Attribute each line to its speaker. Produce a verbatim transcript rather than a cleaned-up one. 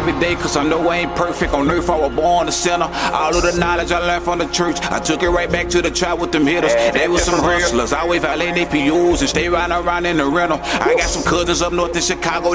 Speaker 1: every day, cause I know I ain't perfect. On earth I was born a sinner. All of the knowledge I learned from the church, I took it right back to the trap with them hitters. They was some hustlers, always violating P Us and stay riding around in the rental. I got some cousins up north in Chicago.